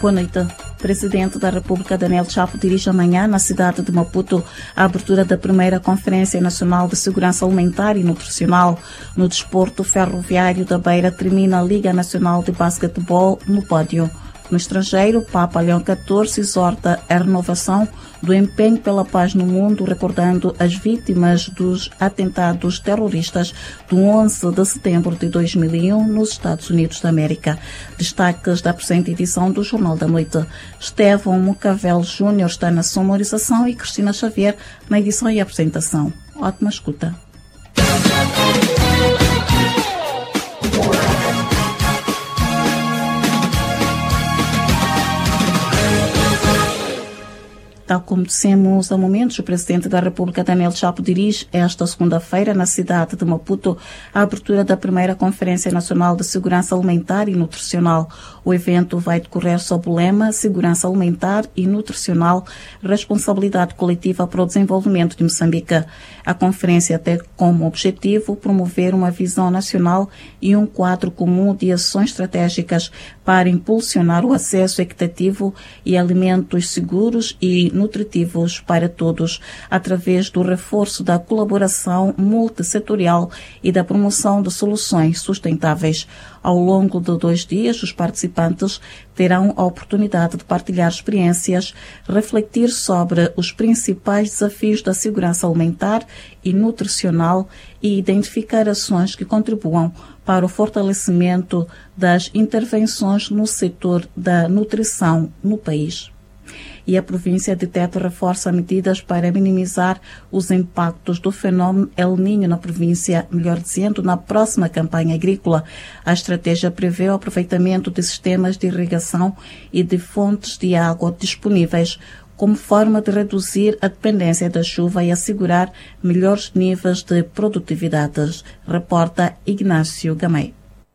Boa noite. Presidente da República Daniel Chapo dirige amanhã na cidade de Maputo a abertura da primeira Conferência Nacional de Segurança Alimentar e Nutricional. No desporto ferroviário da Beira termina a Liga Nacional de Basquetebol no pódio. No estrangeiro, Papa Leão XIV exorta a renovação do empenho pela paz no mundo, recordando as vítimas dos atentados terroristas do 11 de setembro de 2001 nos Estados Unidos da América. Destaques da presente edição do Jornal da Noite. Estevão Mucavel Júnior está na sonorização e Cristina Xavier na edição e apresentação. Ótima escuta. Tal como dissemos há momentos, o Presidente da República, Daniel Chapo, dirige esta segunda-feira, na cidade de Maputo, a abertura da primeira Conferência Nacional de Segurança Alimentar e Nutricional. O evento vai decorrer sob o lema Segurança Alimentar e Nutricional, Responsabilidade Coletiva para o Desenvolvimento de Moçambique. A conferência tem como objetivo promover uma visão nacional e um quadro comum de ações estratégicas para impulsionar o acesso equitativo e alimentos seguros e nutritivos para todos, através do reforço da colaboração multissetorial e da promoção de soluções sustentáveis. Ao longo de 2 dias, os participantes terão a oportunidade de partilhar experiências, refletir sobre os principais desafios da segurança alimentar e nutricional e identificar ações que contribuam para o fortalecimento das intervenções no setor da nutrição no país. E a província de Tete reforça medidas para minimizar os impactos do fenómeno El Niño na província, melhor dizendo, na próxima campanha agrícola. A estratégia prevê o aproveitamento de sistemas de irrigação e de fontes de água disponíveis, como forma de reduzir a dependência da chuva e assegurar melhores níveis de produtividade, reporta Ignácio Gamay.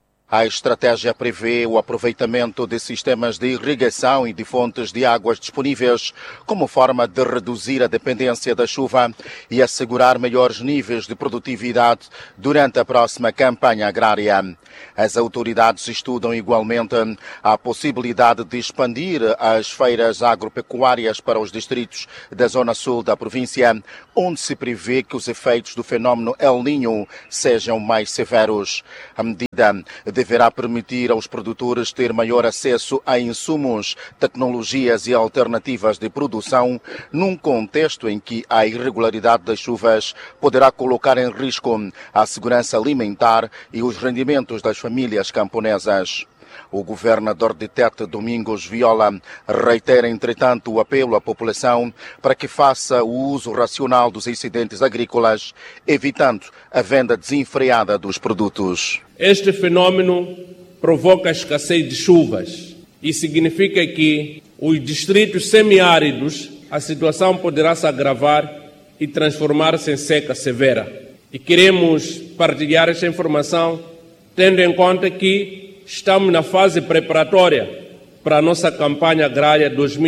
A estratégia prevê o aproveitamento de sistemas de irrigação e de fontes de águas disponíveis como forma de reduzir a dependência da chuva e assegurar melhores níveis de produtividade durante a próxima campanha agrária. As autoridades estudam igualmente a possibilidade de expandir as feiras agropecuárias para os distritos da zona sul da província, onde se prevê que os efeitos do fenómeno El Niño sejam mais severos. A medida deverá permitir aos produtores ter maior acesso a insumos, tecnologias e alternativas de produção, num contexto em que a irregularidade das chuvas poderá colocar em risco a segurança alimentar e os rendimentos das famílias camponesas. O governador de Tete, Domingos Viola, reitera, entretanto, o apelo à população para que faça o uso racional dos excedentes agrícolas, evitando a venda desenfreada dos produtos. Este fenômeno provoca a escassez de chuvas e significa que os distritos semiáridos, a situação poderá se agravar e transformar-se em seca severa. E queremos partilhar esta informação tendo em conta que estamos na fase preparatória para a nossa campanha agrária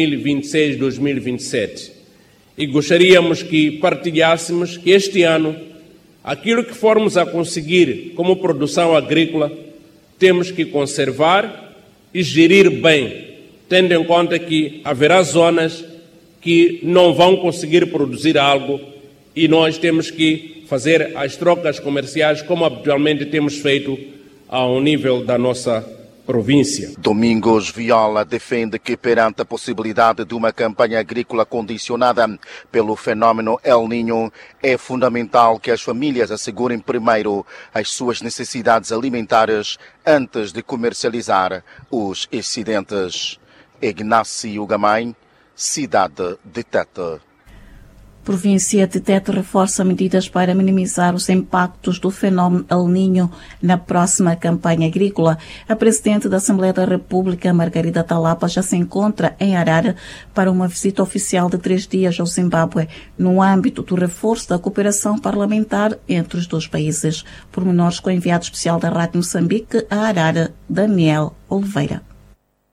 2026-2027 e gostaríamos que partilhássemos que este ano aquilo que formos a conseguir como produção agrícola temos que conservar e gerir bem, tendo em conta que haverá zonas que não vão conseguir produzir algo e nós temos que fazer as trocas comerciais como habitualmente temos feito ao nível da nossa província. Domingos Viola defende que, perante a possibilidade de uma campanha agrícola condicionada pelo fenómeno El Niño, é fundamental que as famílias assegurem primeiro as suas necessidades alimentares antes de comercializar os excedentes. Ignácio Gamay, cidade de Tete. Província de Tete reforça medidas para minimizar os impactos do fenómeno El Niño na próxima campanha agrícola. A Presidente da Assembleia da República, Margarida Talapa, já se encontra em Harare para uma visita oficial de 3 dias ao Zimbábue, no âmbito do reforço da cooperação parlamentar entre os dois países. Pormenores com o enviado especial da Rádio Moçambique a Harare, Daniel Oliveira.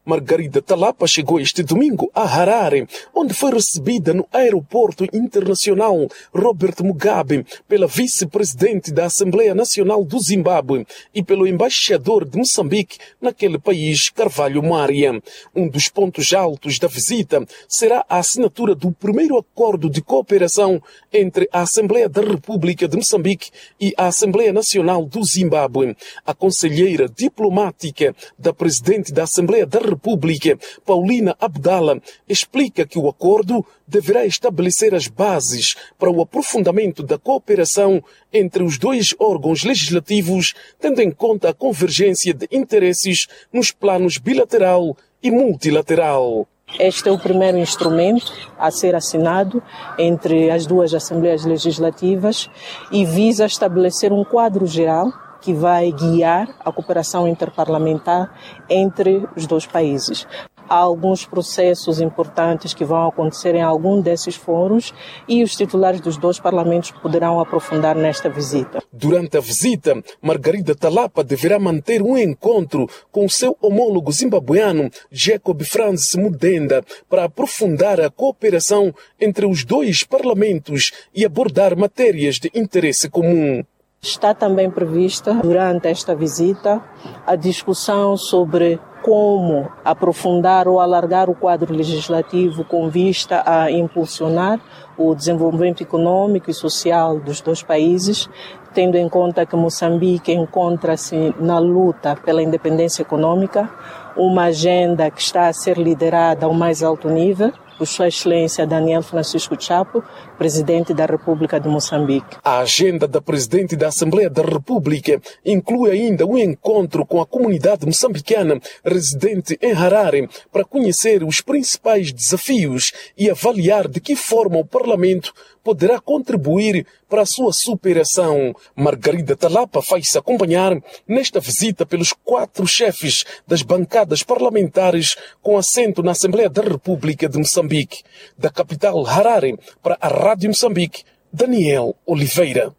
Margarida Talapa chegou este domingo a Harare, onde foi recebida no aeroporto internacional Robert Mugabe pela vice-presidente da Assembleia Nacional do Zimbábue e pelo embaixador de Moçambique naquele país, Carvalho Maria. Um dos pontos altos da visita será a assinatura do primeiro acordo de cooperação entre a Assembleia da República de Moçambique e a Assembleia Nacional do Zimbábue. A conselheira diplomática da presidente da Assembleia da República, Paulina Abdala, explica que o acordo deverá estabelecer as bases para o aprofundamento da cooperação entre os dois órgãos legislativos, tendo em conta a convergência de interesses nos planos bilateral e multilateral. Este é o primeiro instrumento a ser assinado entre as duas Assembleias Legislativas e visa estabelecer um quadro geral que vai guiar a cooperação interparlamentar entre os dois países. Há alguns processos importantes que vão acontecer em algum desses fóruns e os titulares dos dois parlamentos poderão aprofundar nesta visita. Durante a visita, Margarida Talapa deverá manter um encontro com seu homólogo zimbabueano, Jacob Francis Mudenda, para aprofundar a cooperação entre os dois parlamentos e abordar matérias de interesse comum. Está também prevista, durante esta visita, a discussão sobre como aprofundar ou alargar o quadro legislativo com vista a impulsionar o desenvolvimento econômico e social dos dois países, tendo em conta que Moçambique encontra-se na luta pela independência econômica, uma agenda que está a ser liderada ao mais alto nível por Sua Excelência Daniel Francisco Chapo, Presidente da República de Moçambique. A agenda da Presidente da Assembleia da República inclui ainda um encontro com a comunidade moçambicana residente em Harare para conhecer os principais desafios e avaliar de que forma o Parlamento poderá contribuir para a sua superação. Margarida Talapa faz-se acompanhar nesta visita pelos 4 chefes das bancadas parlamentares com assento na Assembleia da República de Moçambique. Da capital Harare, para a Rádio Moçambique, Daniel Oliveira.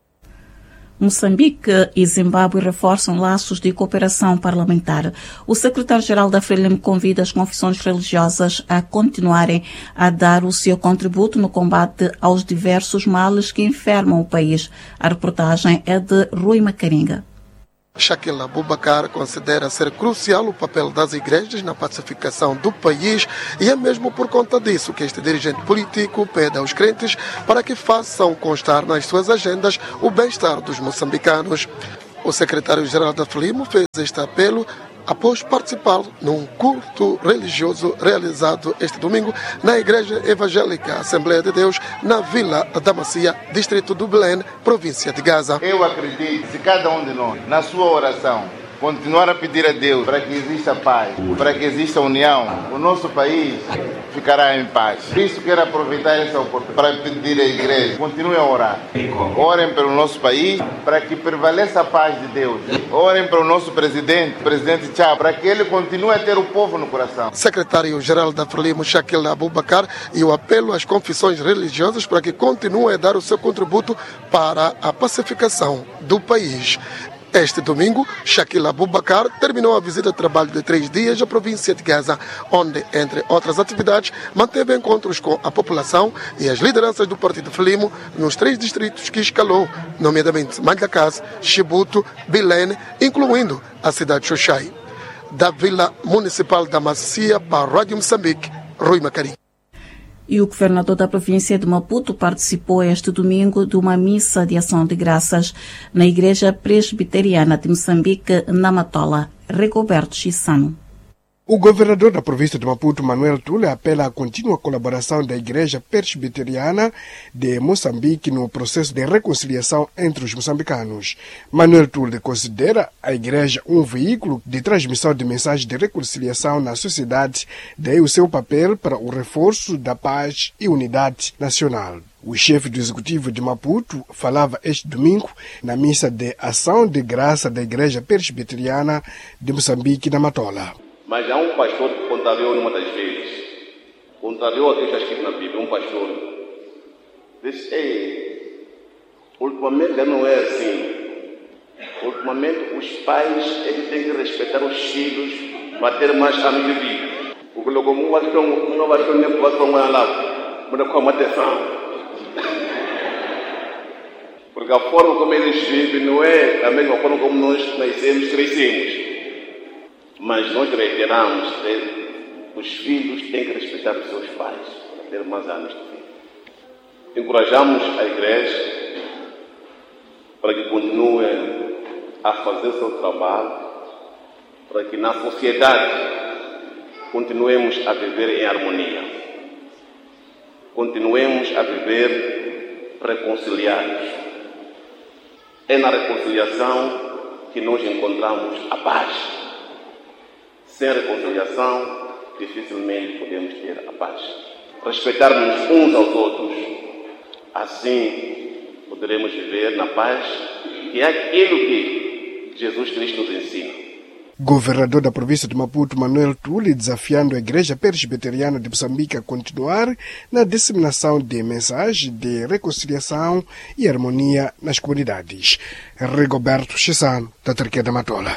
Moçambique e Zimbábue reforçam laços de cooperação parlamentar. O secretário-geral da Frelimo convida as confissões religiosas a continuarem a dar o seu contributo no combate aos diversos males que enfermam o país. A reportagem é de Rui Macaringa. Shakil Abubakar considera ser crucial o papel das igrejas na pacificação do país e é mesmo por conta disso que este dirigente político pede aos crentes para que façam constar nas suas agendas o bem-estar dos moçambicanos. O secretário-geral da Frelimo fez este apelo após participar num culto religioso realizado este domingo na Igreja Evangélica Assembleia de Deus, na Vila da Macia, distrito do Belém, província de Gaza. Eu acredito, se cada um de nós, na sua oração, continuar a pedir a Deus para que exista paz, para que exista união, o nosso país ficará em paz. Por isso quero aproveitar essa oportunidade para pedir à igreja, continue a orar. Orem pelo nosso país, para que prevaleça a paz de Deus. Orem para o nosso presidente Chapo, para que ele continue a ter o povo no coração. Secretário-geral da Frelimo, Shakil Abubakar, e o apelo às confissões religiosas para que continuem a dar o seu contributo para a pacificação do país. Este domingo, Shakil Abubakar terminou a visita de trabalho de 3 dias à província de Gaza, onde, entre outras atividades, manteve encontros com a população e as lideranças do Partido Frelimo nos 3 distritos que escalou, nomeadamente Malhacaz, Chibuto, Belém, incluindo a cidade de Xoxai. Da Vila Municipal da Macia para a Rádio Moçambique, Rui Macaringa. E o governador da província de Maputo participou este domingo de uma missa de ação de graças na Igreja Presbiteriana de Moçambique, na Matola. Rigoberto Chissano. O governador da província de Maputo, Manuel Tule, apela à contínua colaboração da Igreja Presbiteriana de Moçambique no processo de reconciliação entre os moçambicanos. Manuel Tule considera a Igreja um veículo de transmissão de mensagens de reconciliação na sociedade, daí o seu papel para o reforço da paz e unidade nacional. O chefe do executivo de Maputo falava este domingo na missa de ação de graça da Igreja Presbiteriana de Moçambique, na Matola. Mas há um pastor que contrariou numa das vezes. Contrariou aquilo que está escrito na Bíblia, um pastor. Disse, ultimamente já não é assim. Ultimamente os pais eles têm que respeitar os filhos para ter mais amigos de vida. O que eu como acho que não vai ser nem posso tomar lá, mas com atenção. Porque a forma como eles vivem não é a mesma forma como nós nascemos, crescemos. Mas nós reiteramos que os filhos têm que respeitar os seus pais, para ter mais anos de vida. Encorajamos a igreja para que continue a fazer o seu trabalho, para que na sociedade continuemos a viver em harmonia, continuemos a viver reconciliados. É na reconciliação que nós encontramos a paz. Sem reconciliação, dificilmente podemos ter a paz. Respeitarmos uns aos outros, assim poderemos viver na paz, que é aquilo que Jesus Cristo nos ensina. Governador da província de Maputo, Manuel Tuli, desafiando a Igreja Presbiteriana de Moçambique a continuar na disseminação de mensagens de reconciliação e harmonia nas comunidades. Rigoberto Chissano, da Tarquia Matola.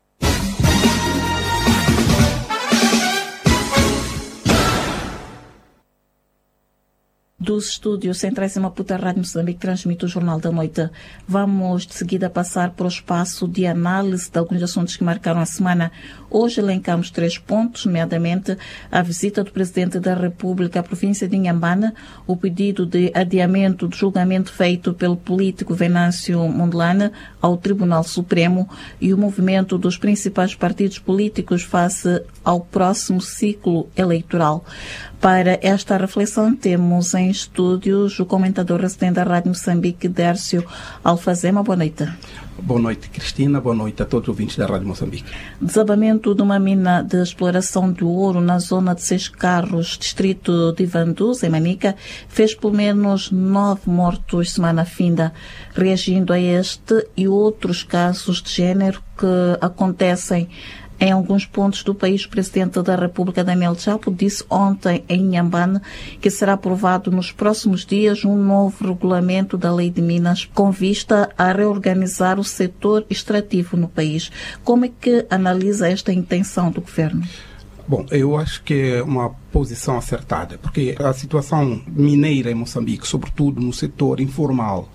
Dos estúdios centrais em Maputo, a Rádio Moçambique transmite o Jornal da Noite. Vamos de seguida passar para o espaço de análise de alguns assuntos que marcaram a semana. Hoje elencamos 3 pontos, nomeadamente a visita do Presidente da República à província de Inhambane, o pedido de adiamento do julgamento feito pelo político Venâncio Mondlane ao Tribunal Supremo e o movimento dos principais partidos políticos face ao próximo ciclo eleitoral. Para esta reflexão, temos em estúdios o comentador residente da Rádio Moçambique, Dércio Alfazema. Boa noite. Boa noite, Cristina. Boa noite a todos os ouvintes da Rádio Moçambique. Desabamento de uma mina de exploração de ouro na zona de 6 Carros, distrito de Vanduz, em Manica, fez pelo menos 9 mortos semana finda. Reagindo a este e outros casos de género que acontecem em alguns pontos do país, o Presidente da República, Daniel Chapo, disse ontem em Inhambane que será aprovado nos próximos dias um novo regulamento da Lei de Minas com vista a reorganizar o setor extrativo no país. Como é que analisa esta intenção do Governo? Bom, eu acho que é uma posição acertada, porque a situação mineira em Moçambique, sobretudo no setor informal,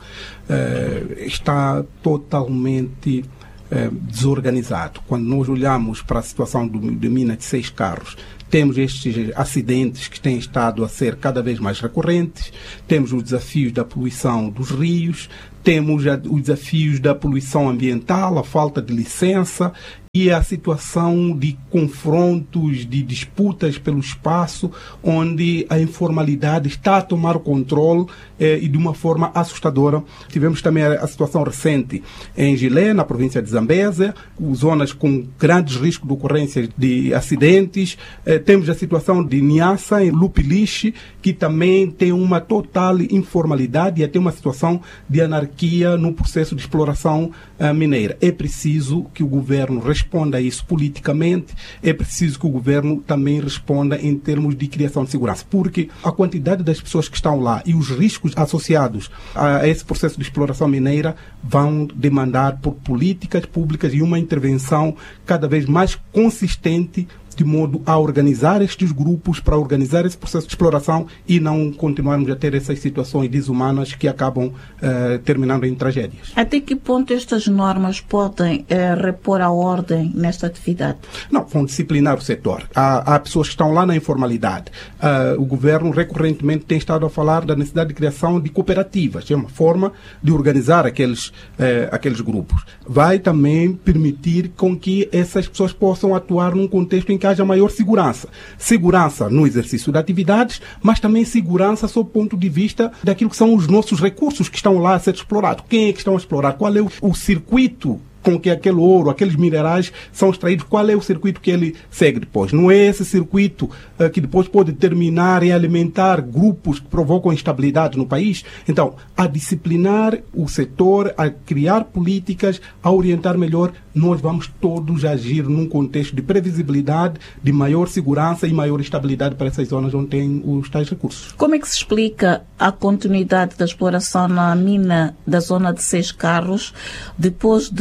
está totalmente desorganizado. Quando nós olhamos para a situação de mina de 6 Carros, temos estes acidentes que têm estado a ser cada vez mais recorrentes, temos os desafios da poluição dos rios, temos os desafios da poluição ambiental, a falta de licença e a situação de confrontos, de disputas pelo espaço, onde a informalidade está a tomar o controle e de uma forma assustadora. Tivemos também a situação recente em Gilé, na província de Zambésia, zonas com grandes riscos de ocorrência de acidentes. Temos a situação de Niassa, em Lupiliche, que também tem uma total informalidade e até uma situação de anarquia no processo de exploração mineira. É preciso que o governo responda a isso politicamente, é preciso que o governo também responda em termos de criação de segurança, porque a quantidade das pessoas que estão lá e os riscos associados a esse processo de exploração mineira vão demandar por políticas públicas e uma intervenção cada vez mais consistente de modo a organizar estes grupos, para organizar esse processo de exploração e não continuarmos a ter essas situações desumanas que acabam terminando em tragédias. Até que ponto estas normas podem repor a ordem nesta atividade? Não, vão disciplinar o setor. Há pessoas que estão lá na informalidade. O governo recorrentemente tem estado a falar da necessidade de criação de cooperativas. É uma forma de organizar aqueles grupos. Vai também permitir com que essas pessoas possam atuar num contexto em que haja maior segurança. Segurança no exercício de atividades, mas também segurança sob o ponto de vista daquilo que são os nossos recursos que estão lá a ser explorados. Quem é que estão a explorar? Qual é o circuito com que aquele ouro, aqueles minerais são extraídos, qual é o circuito que ele segue depois? Não é esse circuito que depois pode terminar em alimentar grupos que provocam instabilidade no país? Então, a disciplinar o setor, a criar políticas, a orientar melhor, nós vamos todos agir num contexto de previsibilidade, de maior segurança e maior estabilidade para essas zonas onde tem os tais recursos. Como é que se explica a continuidade da exploração na mina da zona de 6 Carros, depois de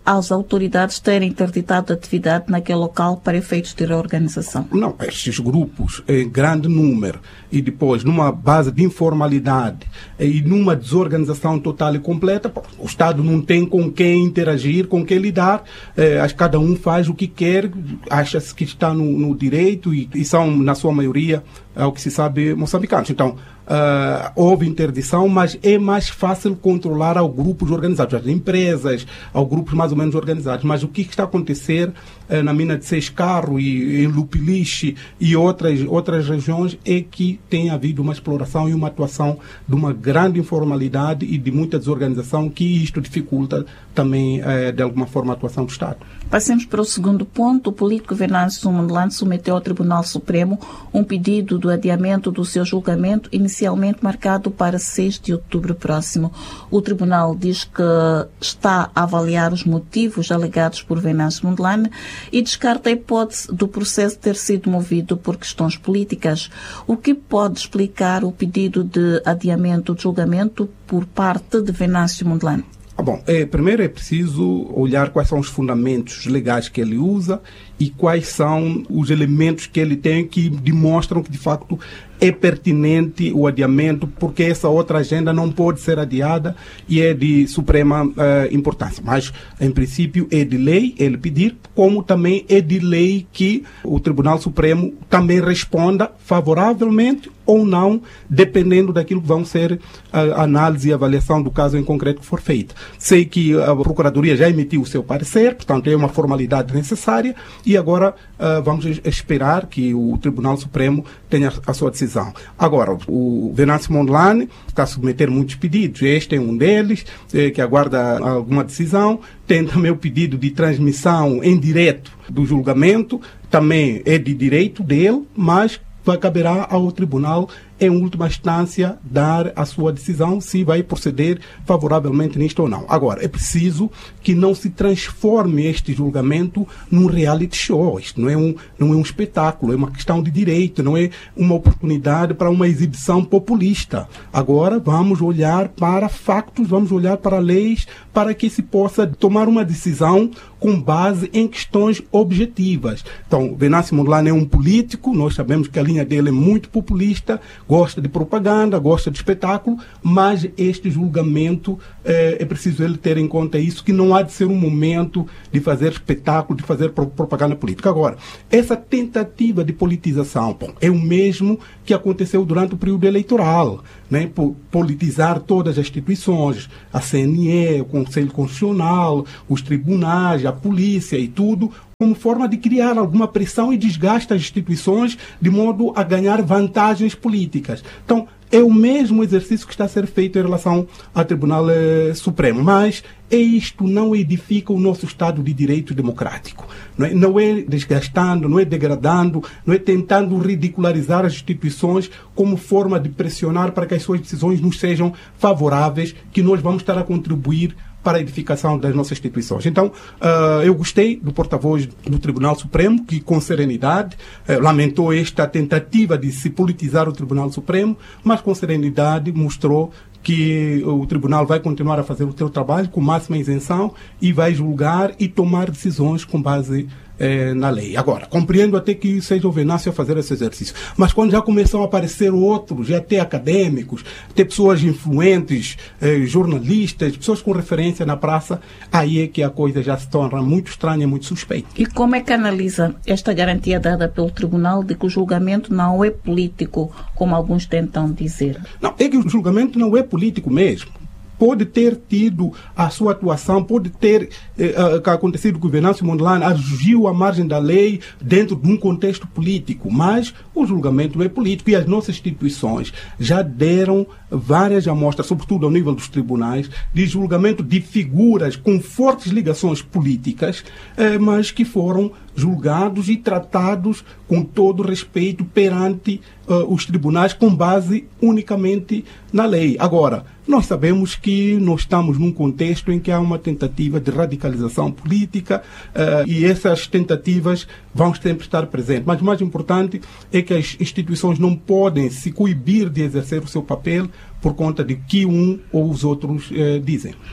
às autoridades terem interditado a atividade naquele local para efeitos de reorganização? Não, estes grupos em grande número e depois numa base de informalidade e numa desorganização total e completa, o Estado não tem com quem interagir, com quem lidar, cada um faz o que quer, acha-se que está no direito e são, na sua maioria, ao que se sabe, moçambicanos. Então, houve interdição, mas é mais fácil controlar aos grupos organizados, às empresas, aos grupos mais ou menos organizados. Mas o que está a acontecer na mina de Seis Carro e em Lupiliche e outras regiões é que tem havido uma exploração e uma atuação de uma grande informalidade e de muita desorganização, que isto dificulta também, de alguma forma, a atuação do Estado. Passemos para o segundo ponto. O político Venâncio Mondlane submeteu ao Tribunal Supremo um pedido do adiamento do seu julgamento, inicialmente marcado para 6 de outubro próximo. O tribunal diz que está a avaliar os motivos alegados por Venâncio Mondlane e descarta a hipótese do processo ter sido movido por questões políticas. O que pode explicar o pedido de adiamento do julgamento por parte de Venâncio Mondlane? Bom, primeiro é preciso olhar quais são os fundamentos legais que ele usa e quais são os elementos que ele tem que demonstram que, de facto, é pertinente o adiamento, porque essa outra agenda não pode ser adiada e é de suprema importância. Mas, em princípio, é de lei ele pedir, como também é de lei que o Tribunal Supremo também responda favoravelmente ou não, dependendo daquilo que vão ser a análise e avaliação do caso em concreto que for feita. Sei que a Procuradoria já emitiu o seu parecer, portanto é uma formalidade necessária e agora vamos esperar que o Tribunal Supremo tenha a sua decisão. Agora, o Venâncio Mondlane está a submeter muitos pedidos, este é um deles, que aguarda alguma decisão. Tem também o pedido de transmissão em direto do julgamento, também é de direito dele, mas caberá ao tribunal, em última instância, dar a sua decisão se vai proceder favoravelmente nisto ou não. Agora, é preciso que não se transforme este julgamento num reality show. Isto não é um espetáculo, é uma questão de direito, não é uma oportunidade para uma exibição populista. Agora, vamos olhar para factos, vamos olhar para leis, para que se possa tomar uma decisão com base em questões objetivas. Então, Venâncio Mondlane é um político, nós sabemos que a linha dele é muito populista, gosta de propaganda, gosta de espetáculo, mas este julgamento é preciso ele ter em conta isso, que não há de ser um momento de fazer espetáculo, de fazer propaganda política. Agora, essa tentativa de politização é o mesmo que aconteceu durante o período eleitoral, né? Politizar todas as instituições, a CNE, o Conselho Constitucional, os tribunais, a polícia e tudo, como forma de criar alguma pressão e desgaste as instituições de modo a ganhar vantagens políticas. Então, é o mesmo exercício que está a ser feito em relação ao Tribunal Supremo, mas isto não edifica o nosso Estado de Direito democrático. Não é desgastando, não é degradando, não é tentando ridicularizar as instituições como forma de pressionar para que as suas decisões nos sejam favoráveis, que nós vamos estar a contribuir para a edificação das nossas instituições. Então, eu gostei do porta-voz do Tribunal Supremo, que com serenidade lamentou esta tentativa de se politizar o Tribunal Supremo, mas com serenidade mostrou que o Tribunal vai continuar a fazer o seu trabalho com máxima isenção e vai julgar e tomar decisões com base na lei. Agora, compreendo até que seja o Venâncio a fazer esse exercício, mas quando já começam a aparecer outros, já até acadêmicos, até pessoas influentes, jornalistas, pessoas com referência na praça, aí é que a coisa já se torna muito estranha, muito suspeita. E como é que analisa esta garantia dada pelo Tribunal de que o julgamento não é político, como alguns tentam dizer? Não, é que o julgamento não é político mesmo. Pode ter tido a sua atuação, pode ter acontecido que o Venâncio Mondlane agiu à margem da lei dentro de um contexto político, mas o julgamento não é político e as nossas instituições já deram várias amostras, sobretudo ao nível dos tribunais, de julgamento de figuras com fortes ligações políticas, mas que foram julgados e tratados com todo respeito perante os tribunais com base unicamente na lei. Agora, nós sabemos que nós estamos num contexto em que há uma tentativa de radicalização política e essas tentativas vão sempre estar presentes. Mas o mais importante é que as instituições não podem se coibir de exercer o seu papel por conta de que um ou os outros dizem.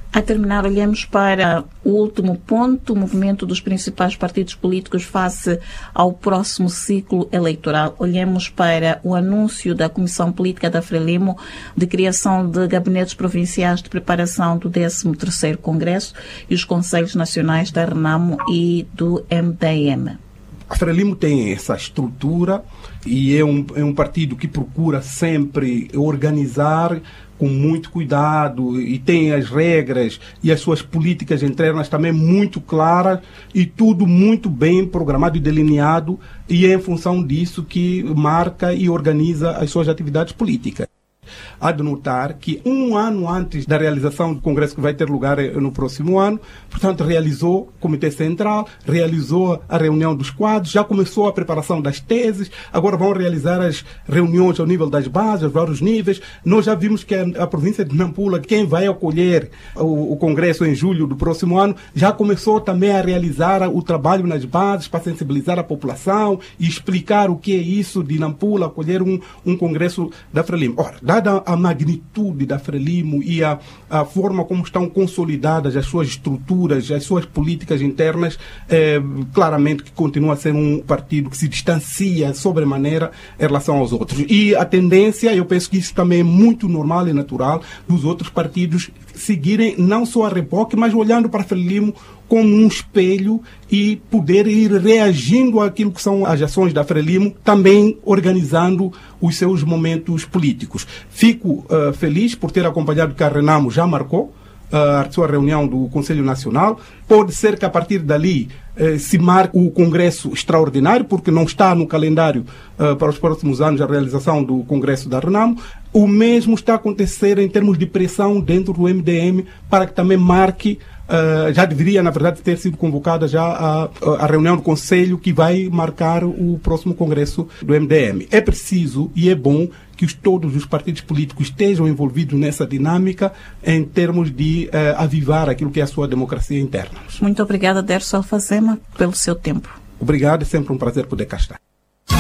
A terminar, olhamos para o último ponto, o movimento dos principais partidos políticos face ao próximo ciclo eleitoral. Olhamos para o anúncio da Comissão Política da Frelimo de criação de gabinetes provinciais de preparação do 13º Congresso e os Conselhos Nacionais da RENAMO e do MDM. A Frelimo tem essa estrutura e é um partido que procura sempre organizar com muito cuidado e tem as regras e as suas políticas internas também muito claras e tudo muito bem programado e delineado, e é em função disso que marca e organiza as suas atividades políticas. Há de notar que um ano antes da realização do Congresso, que vai ter lugar no próximo ano, portanto, realizou o Comitê Central, realizou a reunião dos quadros, já começou a preparação das teses, agora vão realizar as reuniões ao nível das bases, aos vários níveis. Nós já vimos que a província de Nampula, quem vai acolher o Congresso em julho do próximo ano, já começou também a realizar o trabalho nas bases para sensibilizar a população e explicar o que é isso de Nampula acolher um Congresso da Frelimo. Ora, dada a magnitude da Frelimo e a forma como estão consolidadas as suas estruturas, as suas políticas internas, claramente que continua a ser um partido que se distancia sobremaneira em relação aos outros. E a tendência, eu penso que isso também é muito normal e natural, dos outros partidos seguirem não só a reboque, mas olhando para a Frelimo como um espelho e poder ir reagindo àquilo que são as ações da Frelimo, também organizando os seus momentos políticos. Fico feliz por ter acompanhado que a RENAMO já marcou a sua reunião do Conselho Nacional. Pode ser que a partir dali se marque o Congresso Extraordinário, porque não está no calendário para os próximos anos a realização do Congresso da RENAMO. O mesmo está a acontecer em termos de pressão dentro do MDM para que também marque. Já deveria, na verdade, ter sido convocada já a reunião do Conselho que vai marcar o próximo Congresso do MDM. É preciso e é bom que todos os partidos políticos estejam envolvidos nessa dinâmica em termos de avivar aquilo que é a sua democracia interna. Muito obrigada, Derso Alfazema, pelo seu tempo. Obrigado, é sempre um prazer poder cá estar.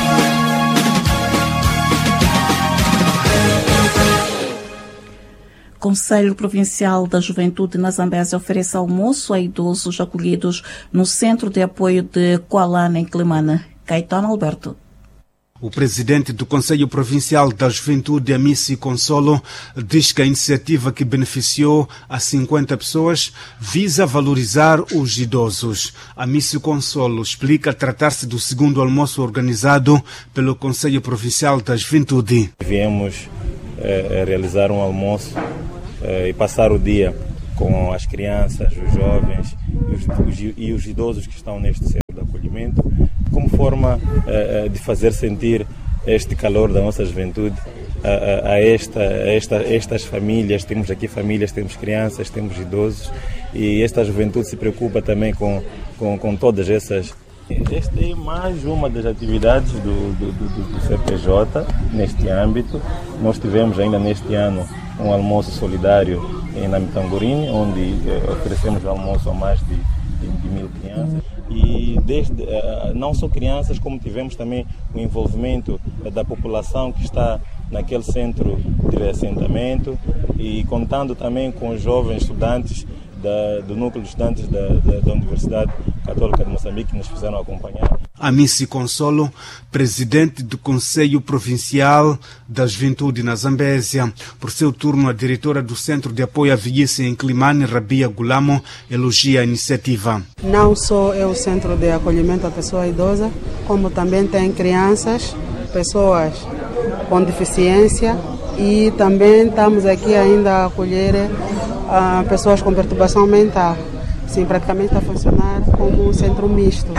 Conselho Provincial da Juventude na Zambésia oferece almoço a idosos acolhidos no Centro de Apoio de Kualana, em Climana. Caetano Alberto. O presidente do Conselho Provincial da Juventude, Amici Consolo, diz que a iniciativa, que beneficiou a 50 pessoas, visa valorizar os idosos. Amici Consolo explica tratar-se do segundo almoço organizado pelo Conselho Provincial da Juventude. Viemos realizar um almoço e passar o dia com as crianças, os jovens e os idosos que estão neste centro de acolhimento, como forma de fazer sentir este calor da nossa juventude a estas famílias. Temos aqui famílias, temos crianças, temos idosos, e esta juventude se preocupa também com todas essas. Esta é mais uma das atividades do CPJ neste âmbito. Nós tivemos ainda neste ano um almoço solidário em Namitangurim, onde oferecemos o almoço a mais de 1.000 crianças. E não só crianças, como tivemos também o envolvimento da população que está naquele centro de reassentamento, e contando também com os jovens estudantes do núcleo de estudantes da Universidade Católica de Moçambique, que nos fizeram acompanhar. Amici Consolo, presidente do Conselho Provincial da Juventude na Zambésia. Por seu turno, a diretora do Centro de Apoio à Velhice em Climane, Rabia Gulamo, elogia a iniciativa. Não só é o Centro de Acolhimento à Pessoa Idosa, como também tem crianças, pessoas com deficiência, e também estamos aqui ainda a acolher pessoas com perturbação mental. Sim, praticamente está a funcionar como um centro misto.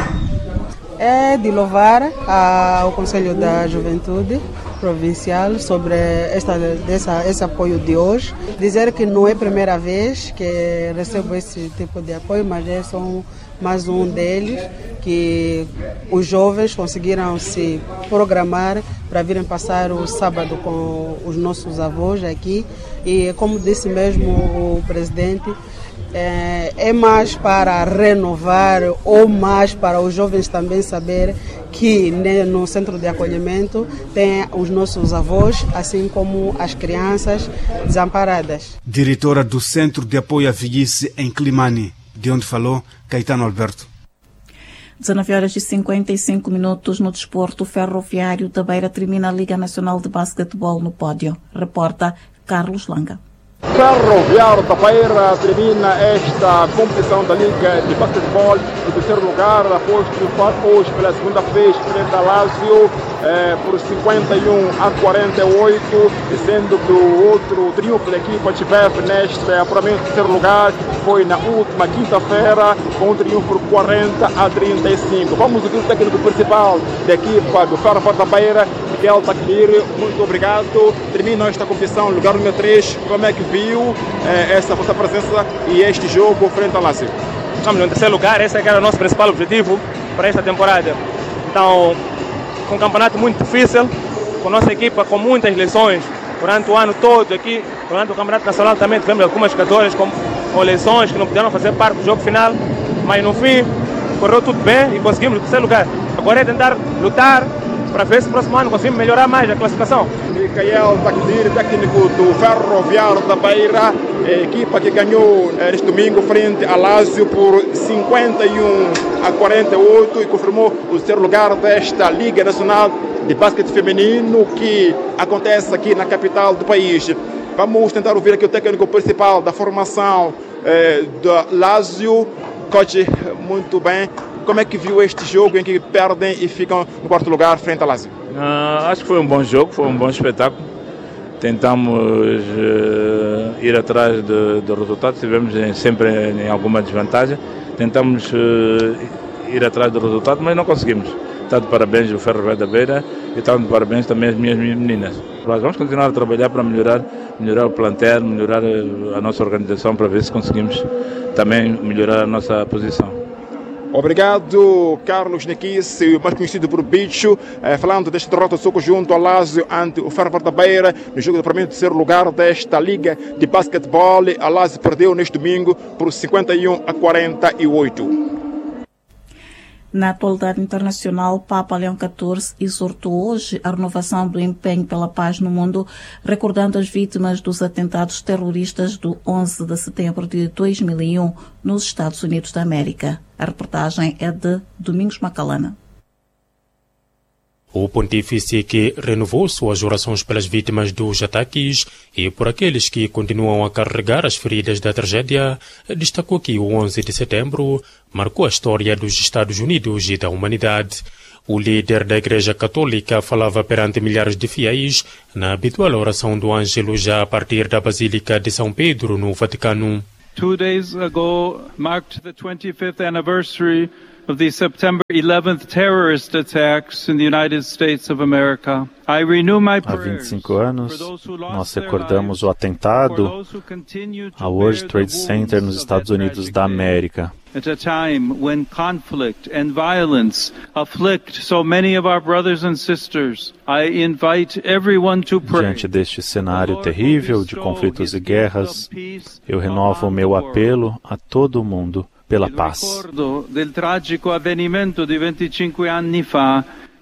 É de louvar ao Conselho da Juventude Provincial sobre esse apoio de hoje. Dizer que não é a primeira vez que recebo esse tipo de apoio, mas é só mais um deles, que os jovens conseguiram se programar para virem passar o sábado com os nossos avós aqui. E como disse mesmo o presidente, é mais para renovar, ou mais para os jovens também saber que no centro de acolhimento tem os nossos avós, assim como as crianças desamparadas. Diretora do Centro de Apoio à Velhice em Climane, de onde falou Caetano Alberto. 19h55 no desporto. Ferroviário da Beira termina a Liga Nacional de Basquetebol no pódio. Reporta Carlos Langa. Ferroviário da Beira termina esta competição da Liga de Basquetebol em terceiro lugar, após triunfar hoje pela segunda vez frente a Lazio por 51-48, sendo que o outro triunfo da equipa tivesse neste apuramento de terceiro lugar foi na última quinta-feira com um triunfo por 40-35. Vamos ouvir o técnico principal da equipa do Ferroviário da Beira, Miguel Taquiliri. Muito obrigado. Termina esta competição, lugar número 3. Como é que viu essa vossa presença e este jogo frente ao Lazio? Estamos no terceiro lugar, esse era o nosso principal objetivo para esta temporada. Então, com um campeonato muito difícil, com nossa equipa com muitas lesões durante o ano todo aqui, durante o campeonato nacional também tivemos algumas jogadoras com lesões que não puderam fazer parte do jogo final, mas no fim correu tudo bem e conseguimos o terceiro lugar. Agora é tentar lutar para ver se no próximo ano conseguimos melhorar mais a classificação. Miguel Taquiliri, técnico do Ferroviário da Beira, a equipa que ganhou este domingo frente a Lazio por 51-48 e confirmou o terceiro lugar desta Liga Nacional de Basquete Feminino que acontece aqui na capital do país. Vamos tentar ouvir aqui o técnico principal da formação da Lazio. Coach, muito bem. Como é que viu este jogo em que perdem e ficam no quarto lugar frente a Lazio? Acho que foi um bom jogo, foi um bom espetáculo. Tentamos ir atrás do resultado, estivemos sempre em alguma desvantagem. Tentamos ir atrás do resultado, mas não conseguimos. Está de parabéns o Ferroviário da Beira e está de parabéns também as minhas meninas. Nós vamos continuar a trabalhar para melhorar o plantel, melhorar a nossa organização para ver se conseguimos também melhorar a nossa posição. Obrigado, Carlos Nequice, mais conhecido por Bicho, falando deste derrota do seu conjunto ao Lazio ante o Ferroviário da Beira, no jogo de primeiro e terceiro lugar desta Liga de Basquetebol. A Lazio perdeu neste domingo por 51-48. Na atualidade internacional, Papa Leão XIV exortou hoje a renovação do empenho pela paz no mundo, recordando as vítimas dos atentados terroristas do 11 de setembro de 2001 nos Estados Unidos da América. A reportagem é de Domingos Macalana. O pontífice, que renovou suas orações pelas vítimas dos ataques e por aqueles que continuam a carregar as feridas da tragédia, destacou que o 11 de setembro marcou a história dos Estados Unidos e da humanidade. O líder da Igreja Católica falava perante milhares de fiéis na habitual oração do Ângelo já a partir da Basílica de São Pedro, no Vaticano. 2 days ago marked the 25th anniversary of the September 11th terrorist attacks in the United States of America. I renew my prayers. Há 25 anos, nós recordamos o atentado ao World Trade Center nos Estados Unidos da América. At a time when conflict and violence afflict so many of our brothers and sisters, I invite everyone to pray. Diante deste cenário terrível de conflitos e guerras, eu renovo o meu apelo a todo mundo pela paz. Del tragico avvenimento di 25 anni fa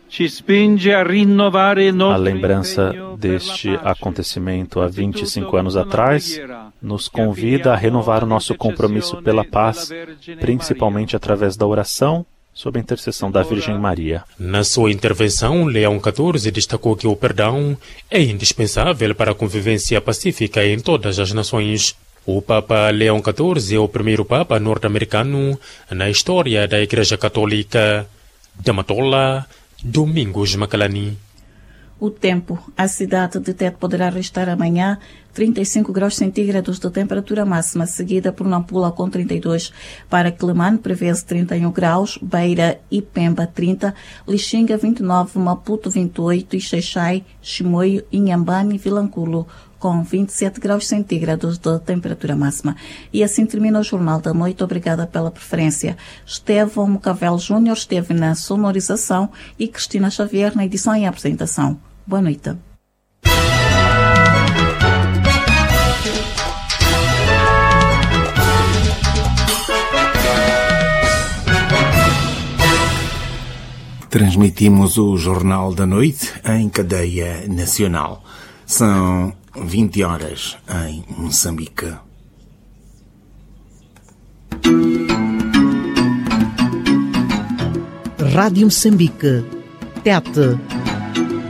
a lembrança deste acontecimento há 25 anos atrás nos convida a renovar o nosso compromisso pela paz, principalmente através da oração sob a intercessão da Virgem Maria. Na sua intervenção, Leão XIV destacou que o perdão é indispensável para a convivência pacífica em todas as nações. O Papa Leão XIV é o primeiro Papa norte-americano na história da Igreja Católica. Da Matola, Domingos Macalani. O tempo. A cidade de Tete poderá registrar amanhã 35 graus centígrados de temperatura máxima, seguida por Nampula com 32. Para Quelimane prevê-se 31 graus, Beira e Pemba 30, Lixinga 29, Maputo 28 e Xaixai, Chimoio, Inhambane e Vilanculo com 27 graus centígrados de temperatura máxima. E assim termina o Jornal da Noite. Obrigada pela preferência. Estevão Mocavel Júnior esteve na sonorização e Cristina Xavier na edição e apresentação. Boa noite. Transmitimos o Jornal da Noite em cadeia nacional. São 20 horas em Moçambique. Rádio Moçambique, TET